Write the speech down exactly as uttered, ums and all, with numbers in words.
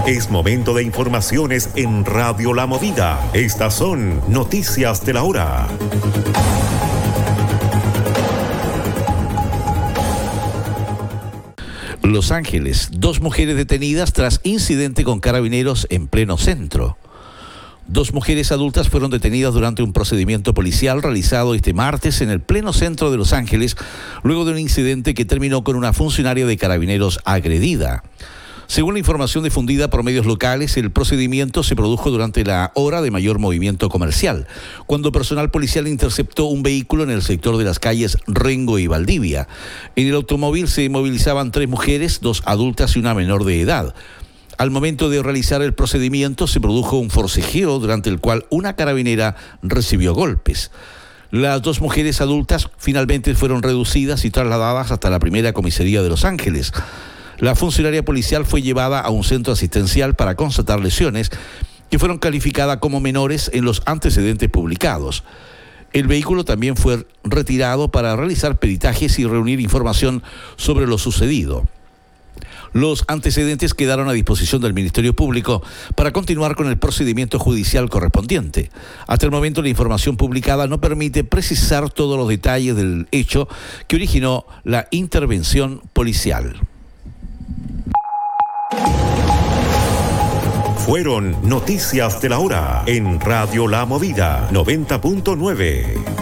Es momento de informaciones en Radio La Movida. Estas son noticias de la hora. Los Ángeles, dos mujeres detenidas tras incidente con carabineros en pleno centro. Dos mujeres adultas fueron detenidas durante un procedimiento policial realizado este martes en el pleno centro de Los Ángeles, luego de un incidente que terminó con una funcionaria de carabineros agredida. Según la información difundida por medios locales, el procedimiento se produjo durante la hora de mayor movimiento comercial, cuando personal policial interceptó un vehículo en el sector de las calles Rengo y Valdivia. En el automóvil se movilizaban tres mujeres, dos adultas y una menor de edad. Al momento de realizar el procedimiento se produjo un forcejeo durante el cual una carabinera recibió golpes. Las dos mujeres adultas finalmente fueron reducidas y trasladadas hasta la primera comisaría de Los Ángeles. La funcionaria policial fue llevada a un centro asistencial para constatar lesiones que fueron calificadas como menores en los antecedentes publicados. El vehículo también fue retirado para realizar peritajes y reunir información sobre lo sucedido. Los antecedentes quedaron a disposición del Ministerio Público para continuar con el procedimiento judicial correspondiente. Hasta el momento, la información publicada no permite precisar todos los detalles del hecho que originó la intervención policial. Fueron noticias de la hora en Radio La Movida noventa punto nueve.